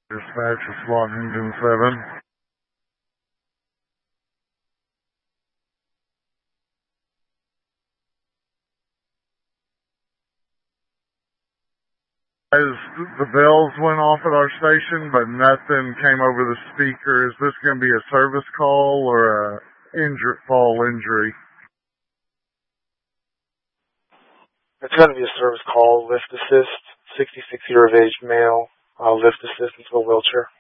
Dispatch is Washington 7. As the bells went off at our station, but nothing came over the speaker. Is this going to be a service call or a fall injury? It's going to be a service call, lift assist, 66 year of age male, lift assist into a wheelchair.